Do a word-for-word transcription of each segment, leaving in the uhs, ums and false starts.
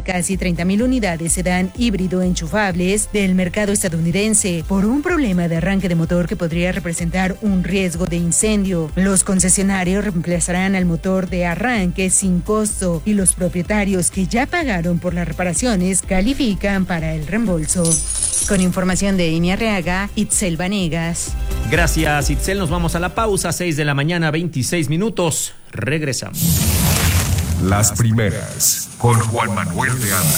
casi treinta mil unidades sedán híbrido enchufables del mercado estadounidense por un problema de arranque de motor que podría representar un riesgo de incendio. Los concesionarios reemplazarán al motor de arranque sin costo y los propietarios que ya pagaron por las reparaciones califican para el reembolso. Con información de Amy Arriaga, Itzel Vanegas. Gracias, Itzel. Nos vamos a la pausa, seis de la mañana, veintiséis minutos. Regresamos. Las primeras, con Juan Manuel de Anda.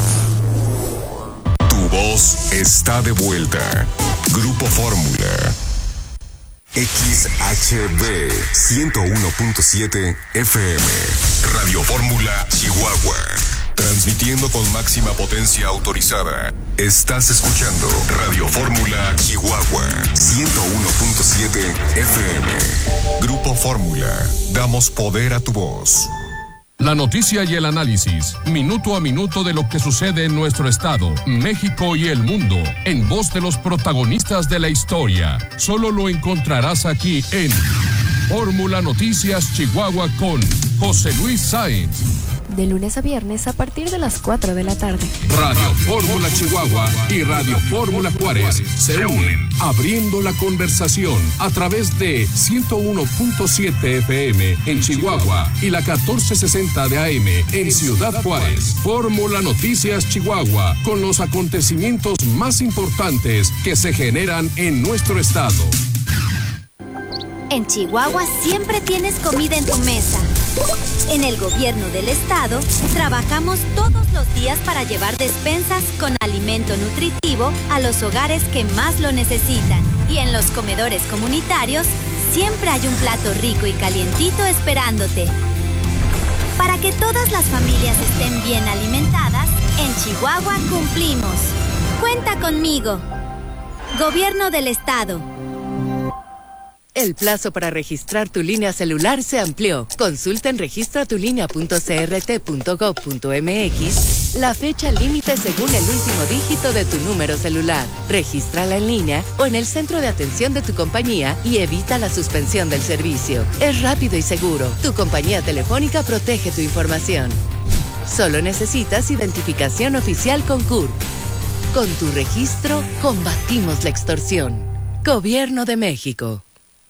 Tu voz está de vuelta. Grupo Fórmula. X H B ciento uno punto siete F M. Radio Fórmula Chihuahua. Transmitiendo con máxima potencia autorizada. Estás escuchando Radio Fórmula Chihuahua ciento uno punto siete F M. Grupo Fórmula. Damos poder a tu voz. La noticia y el análisis, minuto a minuto de lo que sucede en nuestro estado, México y el mundo, en voz de los protagonistas de la historia. Solo lo encontrarás aquí en Fórmula Noticias Chihuahua con José Luis Sáenz. De lunes a viernes a partir de las cuatro de la tarde. Radio Fórmula Chihuahua y Radio Fórmula Juárez se unen, abriendo la conversación a través de ciento uno punto siete F M en Chihuahua y la catorce sesenta de A M en Ciudad Juárez. Fórmula Noticias Chihuahua, con los acontecimientos más importantes que se generan en nuestro estado. En Chihuahua siempre tienes comida en tu mesa. En el gobierno del estado, trabajamos todos los días para llevar despensas con alimento nutritivo a los hogares que más lo necesitan. Y en los comedores comunitarios, siempre hay un plato rico y calientito esperándote. Para que todas las familias estén bien alimentadas, en Chihuahua cumplimos. Cuenta conmigo. Gobierno del estado. El plazo para registrar tu línea celular se amplió. Consulta en registra tu línea punto c r t punto gov punto m x la fecha límite según el último dígito de tu número celular. Regístrala en línea o en el centro de atención de tu compañía y evita la suspensión del servicio. Es rápido y seguro. Tu compañía telefónica protege tu información. Solo necesitas identificación oficial con C U R P. Con tu registro, combatimos la extorsión. Gobierno de México.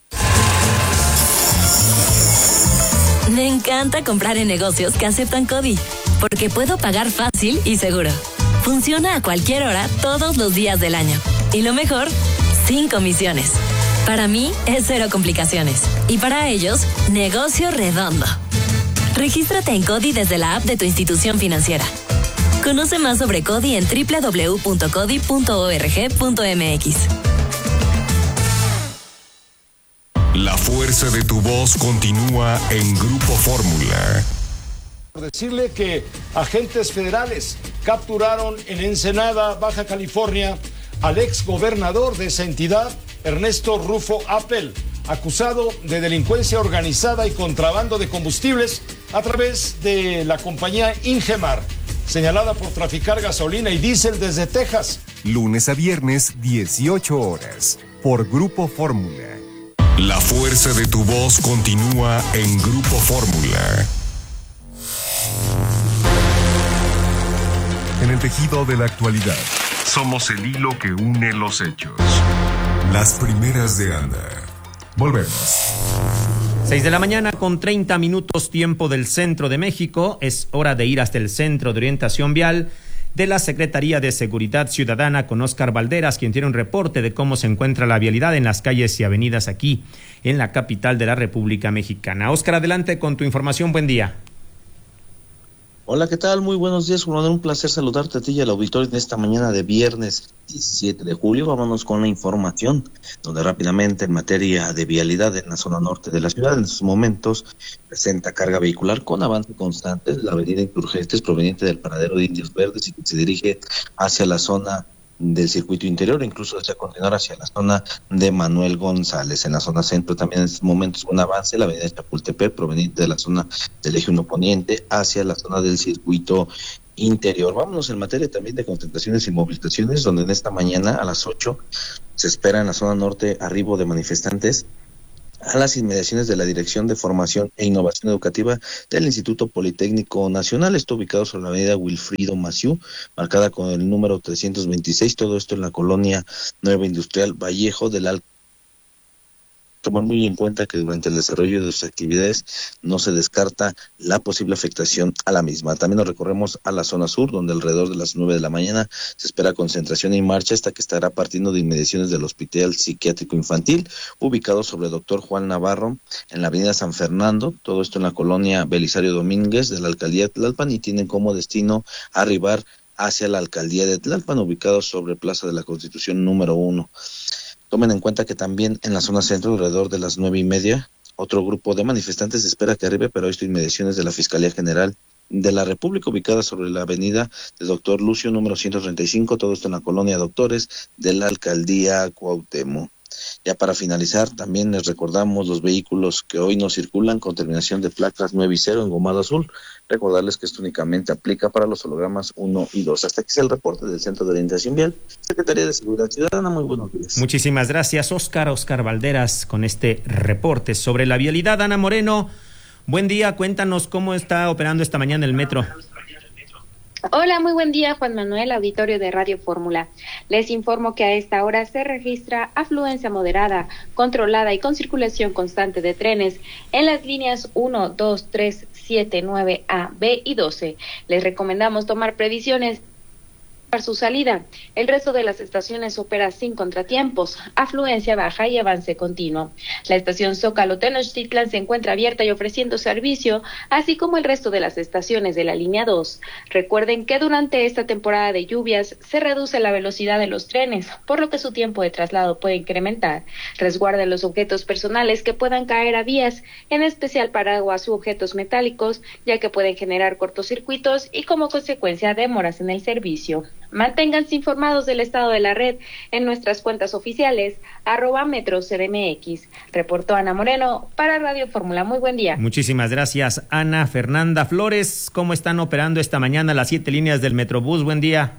Me encanta comprar en negocios que aceptan CODI, porque puedo pagar fácil y seguro. Funciona a cualquier hora, todos los días del año. Y lo mejor, sin comisiones. Para mí, es cero complicaciones. Y para ellos, negocio redondo. Regístrate en CODI desde la app de tu institución financiera. Conoce más sobre CODI en doble u doble u doble u punto codi punto org punto m x. La fuerza de tu voz continúa en Grupo Fórmula. Por decirle que agentes federales capturaron en Ensenada, Baja California, al ex gobernador de esa entidad, Ernesto Rufo Appel, acusado de delincuencia organizada y contrabando de combustibles a través de la compañía Ingemar, señalada por traficar gasolina y diésel desde Texas. Lunes a viernes, dieciocho horas, por Grupo Fórmula. La fuerza de tu voz continúa en Grupo Fórmula. En el tejido de la actualidad, somos el hilo que une los hechos. Las primeras de Anda. Volvemos. seis de la mañana con treinta minutos, tiempo del centro de México. Es hora de ir hasta el Centro de Orientación Vial de la Secretaría de Seguridad Ciudadana con Óscar Valderas, quien tiene un reporte de cómo se encuentra la vialidad en las calles y avenidas aquí en la capital de la República Mexicana. Óscar, adelante con tu información. Buen día. Hola, ¿qué tal? Muy buenos días, Juan. Un placer saludarte a ti y al auditorio en esta mañana de viernes diecisiete de julio. Vámonos con la información, donde rápidamente en materia de vialidad en la zona norte de la ciudad, en estos momentos presenta carga vehicular con avance constante de la avenida Insurgentes proveniente del paradero de Indios Verdes y que se dirige hacia la zona del circuito interior, incluso hacia continuar hacia la zona de Manuel González. En la zona centro también en estos momentos un avance, la avenida Chapultepec proveniente de la zona del eje uno poniente hacia la zona del circuito interior. Vámonos en materia también de concentraciones y movilizaciones, donde en esta mañana a las ocho se espera en la zona norte arribo de manifestantes a las inmediaciones de la Dirección de Formación e Innovación Educativa del Instituto Politécnico Nacional. Está ubicado sobre la avenida Wilfrido Maciú, marcada con el número trescientos veintiséis, todo esto en la colonia Nueva Industrial Vallejo del Alto. Tomar muy en cuenta que durante el desarrollo de sus actividades no se descarta la posible afectación a la misma. También nos recorremos a la zona sur, donde alrededor de las nueve de la mañana se espera concentración y marcha hasta que estará partiendo de inmediaciones del Hospital Psiquiátrico Infantil, ubicado sobre Doctor Juan Navarro, en la avenida San Fernando, todo esto en la colonia Belisario Domínguez de la alcaldía de Tlalpan, y tienen como destino arribar hacia la alcaldía de Tlalpan, ubicado sobre Plaza de la Constitución número uno. Tomen en cuenta que también en la zona centro, alrededor de las nueve y media, otro grupo de manifestantes espera que arribe, pero esto inmediaciones de la Fiscalía General de la República, ubicada sobre la avenida de Doctor Lucio, número ciento treinta y cinco, todo esto en la colonia Doctores de la alcaldía Cuauhtémoc. Ya para finalizar, también les recordamos los vehículos que hoy no circulan con terminación de placas nueve y cero en gomado azul. Recordarles que esto únicamente aplica para los hologramas uno y dos. Hasta aquí es el reporte del Centro de Orientación Vial, Secretaría de Seguridad Ciudadana. Muy buenos días. Muchísimas gracias, Oscar. Oscar Valderas, con este reporte sobre la vialidad. Ana Moreno, buen día. Cuéntanos cómo está operando esta mañana el metro. Hola, muy buen día, Juan Manuel, auditorio de Radio Fórmula. Les informo que a esta hora se registra afluencia moderada, controlada y con circulación constante de trenes en las líneas uno, dos, tres, siete, nueve A, B y doce. Les recomendamos tomar previsiones para su salida. El resto de las estaciones opera sin contratiempos, afluencia baja y avance continuo. La estación Zócalo Tenochtitlan se encuentra abierta y ofreciendo servicio, así como el resto de las estaciones de la línea dos. Recuerden que durante esta temporada de lluvias se reduce la velocidad de los trenes, por lo que su tiempo de traslado puede incrementar. Resguarden los objetos personales que puedan caer a vías, en especial paraguas u objetos metálicos, ya que pueden generar cortocircuitos y como consecuencia demoras en el servicio. Manténganse informados del estado de la red en nuestras cuentas oficiales, arroba Metro C D M X. Reportó Ana Moreno para Radio Fórmula. Muy buen día. Muchísimas gracias, Ana. Fernanda Flores, ¿cómo están operando esta mañana las siete líneas del Metrobús? Buen día.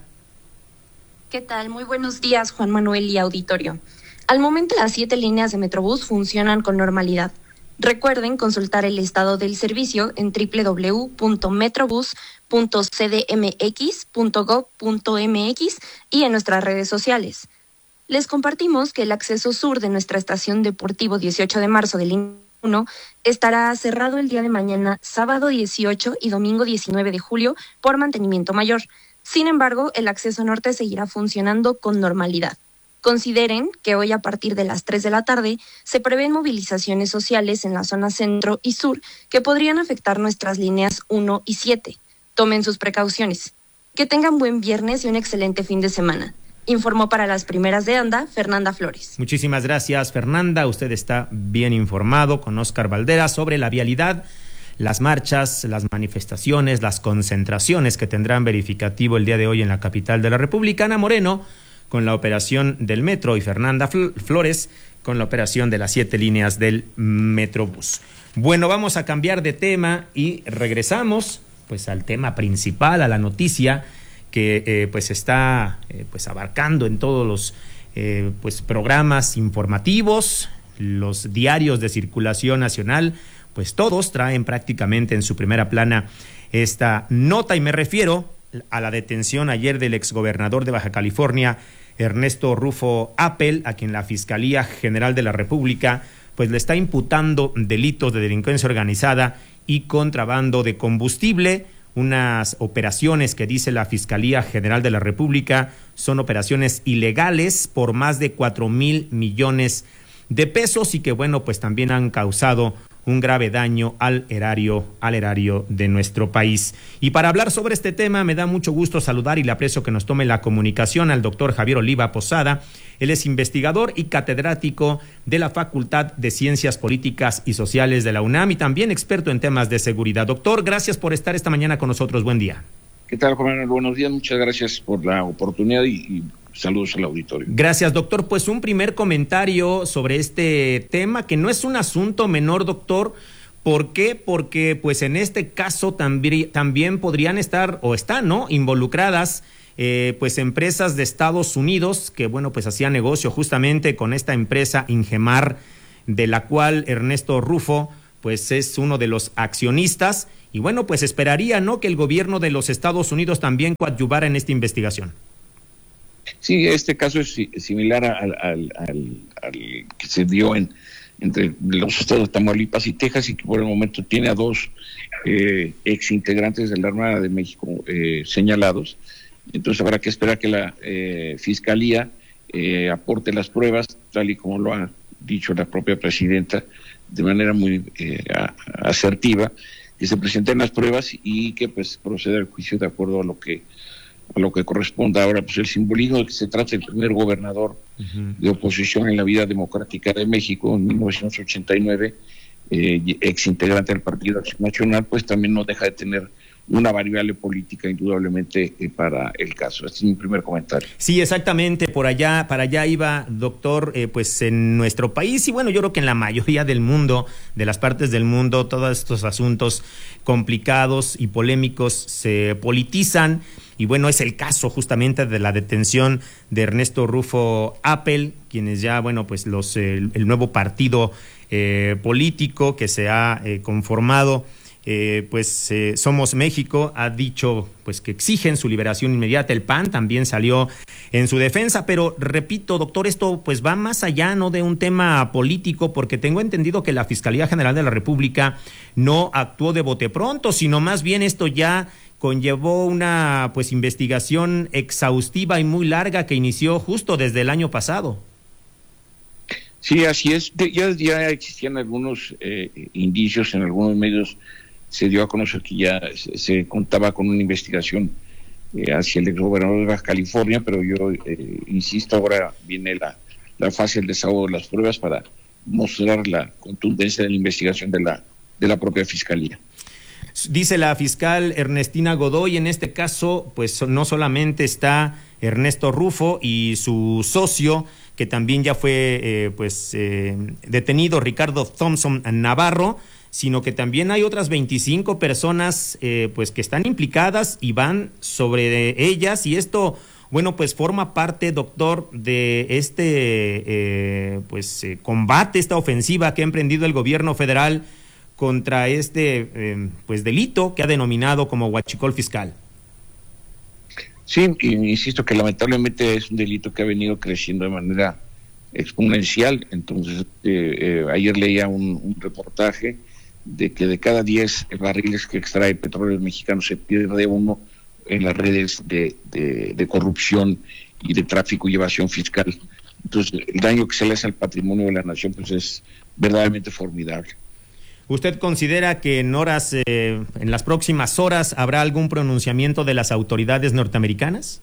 ¿Qué tal? Muy buenos días, Juan Manuel y auditorio. Al momento las siete líneas de Metrobús funcionan con normalidad. Recuerden consultar el estado del servicio en doble u doble u doble u punto metrobús punto c d m x punto gob punto m x y en nuestras redes sociales. Les compartimos que el acceso sur de nuestra estación Deportivo dieciocho de marzo de línea uno estará cerrado el día de mañana, sábado dieciocho y domingo diecinueve de julio, por mantenimiento mayor. Sin embargo, el acceso norte seguirá funcionando con normalidad. Consideren que hoy a partir de las tres de la tarde se prevén movilizaciones sociales en la zona centro y sur que podrían afectar nuestras líneas uno y siete. Tomen sus precauciones. Que tengan buen viernes y un excelente fin de semana. Informó para las primeras de ANDA, Fernanda Flores. Muchísimas gracias, Fernanda. Usted está bien informado con Oscar Valderas sobre la vialidad, las marchas, las manifestaciones, las concentraciones que tendrán verificativo el día de hoy en la capital de la República. Ana Moreno con la operación del metro y Fernanda Fl- Flores con la operación de las siete líneas del Metrobús. Bueno, vamos a cambiar de tema y regresamos pues al tema principal, a la noticia que eh, pues está eh, pues abarcando en todos los eh, pues programas informativos, los diarios de circulación nacional, pues todos traen prácticamente en su primera plana esta nota, y me refiero a la detención ayer del exgobernador de Baja California, Ernesto Rufo Appel, a quien la Fiscalía General de la República pues le está imputando delitos de delincuencia organizada y contrabando de combustible, unas operaciones que dice la Fiscalía General de la República son operaciones ilegales por más de cuatro mil millones de pesos y que bueno, pues también han causado un grave daño al erario, al erario de nuestro país. Y para hablar sobre este tema, me da mucho gusto saludar y le aprecio que nos tome la comunicación al doctor Javier Oliva Posada. Él es investigador y catedrático de la Facultad de Ciencias Políticas y Sociales de la UNAM y también experto en temas de seguridad. Doctor, gracias por estar esta mañana con nosotros. Buen día. ¿Qué tal, Juan Manuel? Buenos días. Muchas gracias por la oportunidad y, y saludos al auditorio. Gracias, doctor. Pues un primer comentario sobre este tema, que no es un asunto menor, doctor. ¿Por qué? Porque pues en este caso también, también podrían estar o están, ¿no?, involucradas eh, pues empresas de Estados Unidos que, bueno, pues hacían negocio justamente con esta empresa Ingemar de la cual Ernesto Rufo pues es uno de los accionistas, y bueno, pues esperaría, ¿no?, que el gobierno de los Estados Unidos también coadyuvara en esta investigación. Sí, este caso es similar al, al, al, al que se dio en entre los estados de Tamaulipas y Texas, y que por el momento tiene a dos eh, ex integrantes de la Armada de México eh, señalados. Entonces habrá que esperar que la eh, Fiscalía eh, aporte las pruebas, tal y como lo ha dicho la propia presidenta, de manera muy eh, asertiva, que se presenten las pruebas y que pues proceda el juicio de acuerdo a lo que a lo que corresponda. Ahora, pues el simbolismo de que se trata del primer gobernador uh-huh. de oposición en la vida democrática de México en mil novecientos ochenta y nueve, eh, ex integrante del Partido Acción Nacional, pues también no deja de tener una variable política indudablemente eh, para el caso. Este es mi primer comentario. Sí, exactamente, por allá, para allá iba, doctor, eh, pues en nuestro país, y bueno, yo creo que en la mayoría del mundo, de las partes del mundo, todos estos asuntos complicados y polémicos se politizan, y bueno, es el caso justamente de la detención de Ernesto Rufo Appel, quienes ya, bueno, pues los el, el nuevo partido eh, político que se ha eh, conformado, Eh, pues eh, Somos México, ha dicho pues que exigen su liberación inmediata. El P A N también salió en su defensa, pero repito, doctor, esto pues va más allá, no de un tema político, porque tengo entendido que la Fiscalía General de la República no actuó de bote pronto, sino más bien esto ya conllevó una pues investigación exhaustiva y muy larga que inició justo desde el año pasado. Sí, así es. De, ya, ya existían algunos eh, indicios en algunos medios. Se dio a conocer que ya se, se contaba con una investigación eh, hacia el exgobernador de Baja California, pero yo eh, insisto, ahora viene la, la fase del desahogo de las pruebas para mostrar la contundencia de la investigación de la, de la propia Fiscalía. Dice la fiscal Ernestina Godoy, en este caso, pues no solamente está Ernesto Rufo y su socio, que también ya fue eh, pues eh, detenido, Ricardo Thompson Navarro, sino que también hay otras veinticinco personas eh, pues que están implicadas y van sobre ellas, y esto, bueno, pues forma parte, doctor, de este eh, pues eh, combate, esta ofensiva que ha emprendido el gobierno federal contra este eh, pues delito que ha denominado como huachicol fiscal. Sí, insisto que lamentablemente es un delito que ha venido creciendo de manera exponencial. Entonces, eh, eh, ayer leía un, un reportaje de que de cada diez barriles que extrae petróleo mexicano se pierde uno en las redes de, de, de corrupción y de tráfico y evasión fiscal. Entonces, el daño que se le hace al patrimonio de la nación pues es verdaderamente formidable. ¿Usted considera que en horas, eh, en las próximas horas, habrá algún pronunciamiento de las autoridades norteamericanas?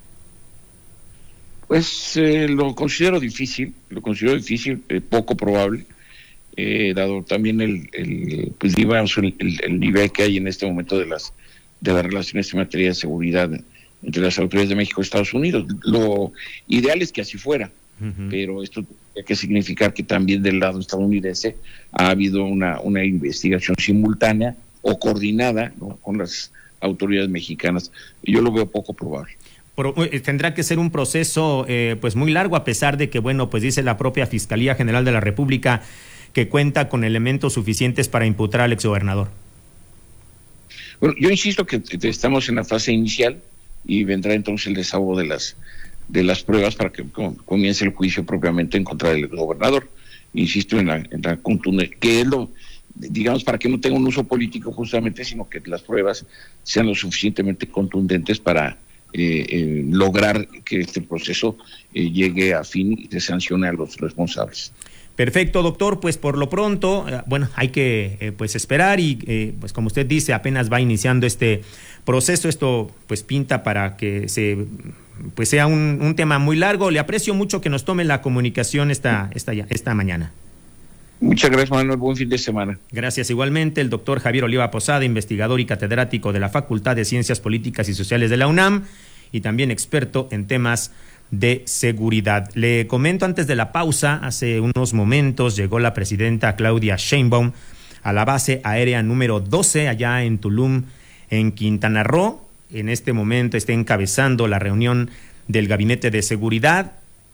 Pues eh, lo considero difícil, lo considero difícil, eh, poco probable. Eh, dado también el, el pues digamos el, el, el nivel que hay en este momento de las de las relaciones en materia de seguridad entre las autoridades de México y Estados Unidos. Lo ideal es que así fuera, uh-huh. pero esto tiene que significar que también del lado estadounidense ha habido una, una investigación simultánea o coordinada, ¿no?, con las autoridades mexicanas. Yo lo veo poco probable. Pero, eh, tendrá que ser un proceso eh, pues muy largo, a pesar de que, bueno, pues dice la propia Fiscalía General de la República que cuenta con elementos suficientes para imputar al exgobernador. Bueno, yo insisto que estamos en la fase inicial y vendrá entonces el desahogo de las de las pruebas para que comience el juicio propiamente en contra del gobernador. Insisto en la, en la contundencia, que es lo, digamos, para que no tenga un uso político justamente, sino que las pruebas sean lo suficientemente contundentes para eh, eh, lograr que este proceso eh, llegue a fin y se sancione a los responsables. Perfecto, doctor, pues por lo pronto, eh, bueno, hay que eh, pues esperar y eh, pues como usted dice, apenas va iniciando este proceso. Esto pues pinta para que se pues sea un, un tema muy largo. Le aprecio mucho que nos tome la comunicación esta, esta, esta mañana. Muchas gracias, Manuel. Buen fin de semana. Gracias igualmente. El doctor Javier Oliva Posada, investigador y catedrático de la Facultad de Ciencias Políticas y Sociales de la UNAM y también experto en temas de seguridad. Le comento antes de la pausa, hace unos momentos llegó la presidenta Claudia Sheinbaum a la base aérea número doce allá en Tulum, en Quintana Roo. En este momento está encabezando la reunión del Gabinete de Seguridad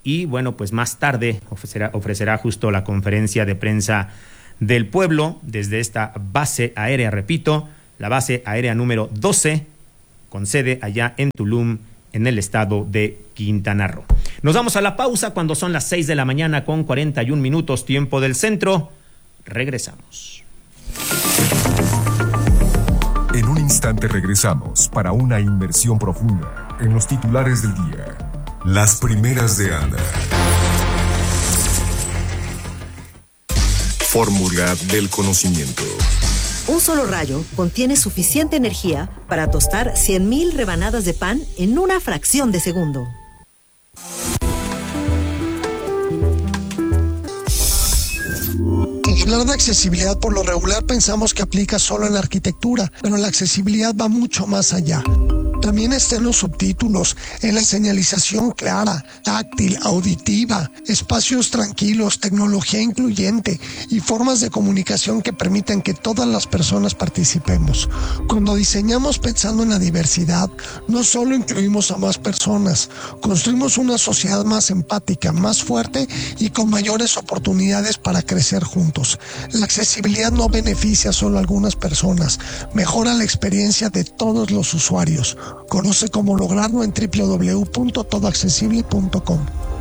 y bueno, pues más tarde ofrecerá, ofrecerá justo la conferencia de prensa del pueblo desde esta base aérea, repito, la base aérea número doce, con sede allá en Tulum, en el estado de Quintana Roo. Nos vamos a la pausa cuando son las seis de la mañana con cuarenta y un minutos, tiempo del centro. Regresamos. En un instante regresamos para una inmersión profunda en los titulares del día. Las primeras de Ana. Fórmula del conocimiento. Un solo rayo contiene suficiente energía para tostar cien mil rebanadas de pan en una fracción de segundo. Hablar de accesibilidad por lo regular pensamos que aplica solo en la arquitectura, pero la accesibilidad va mucho más allá. También está en los subtítulos, en la señalización clara, táctil, auditiva, espacios tranquilos, tecnología incluyente y formas de comunicación que permitan que todas las personas participemos. Cuando diseñamos pensando en la diversidad, no solo incluimos a más personas, construimos una sociedad más empática, más fuerte y con mayores oportunidades para crecer juntos. La accesibilidad no beneficia solo a algunas personas, mejora la experiencia de todos los usuarios. Conoce cómo lograrlo en doble u doble u doble u punto todo accesible punto com.